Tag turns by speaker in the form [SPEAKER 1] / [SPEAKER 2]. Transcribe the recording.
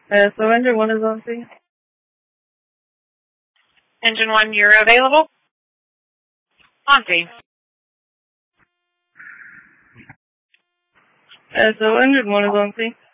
[SPEAKER 1] So engine 1 is on scene.
[SPEAKER 2] Engine 1, you're available? On scene.
[SPEAKER 1] So engine 1 is on scene.